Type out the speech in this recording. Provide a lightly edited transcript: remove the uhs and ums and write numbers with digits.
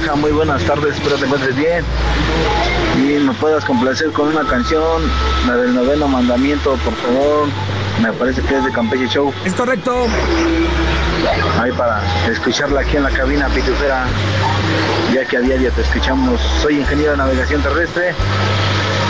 Aleja, muy buenas tardes, espero te encuentres bien y me puedas complacer con una canción, la del noveno mandamiento, por favor. Me parece que es de Campeche Show. Es correcto. Ahí para escucharla aquí en la cabina pitufera, ya que a diario te escuchamos. Soy ingeniero de navegación terrestre